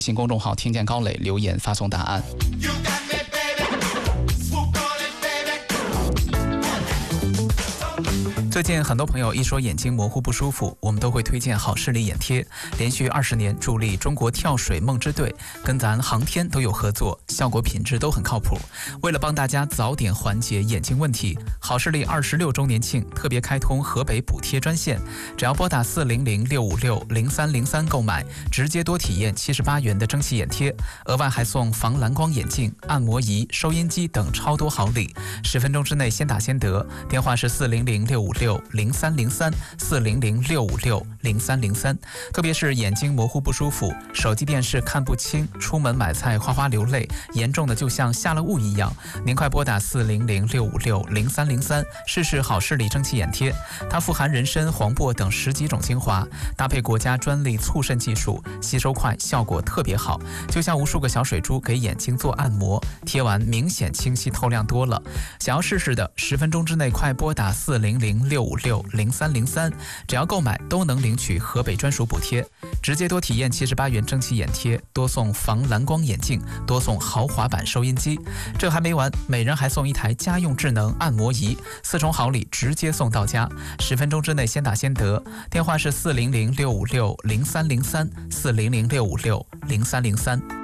新公众号听见高磊留言发送答案。最近很多朋友一说眼睛模糊不舒服，我们都会推荐好视力眼贴。连续20年助力中国跳水梦之队，跟咱航天都有合作，效果品质都很靠谱。为了帮大家早点缓解眼睛问题，好视力26周年庆特别开通河北补贴专线，只要拨打400-656-0303购买，直接多体验78元的蒸汽眼贴，额外还送防蓝光眼镜、按摩仪、收音机等超多好礼。10分钟之内先打先得，电话是400-656-0303，400-656-0303。特别是眼睛模糊不舒服，手机电视看不清，出门买菜哗哗流泪，严重的就像下了雾一样，您快拨打400-656-0303，试试好视力蒸汽眼贴。它富含人参、黄柏等10几种精华，搭配国家专利促渗技术，吸收快，效果特别好，就像无数个小水珠给眼睛做按摩，贴完明显清晰透亮多了。想要试试的，10分钟之内快拨打400-656-0303，只要购买都能领取河北专属补贴，直接多体验78元蒸汽眼贴，多送防蓝光眼镜，多送豪华版收音机。这还没完，每人还送一台家用智能按摩仪，4重好礼直接送到家。10分钟之内先打先得，电话是400-656-0303，400-656-0303。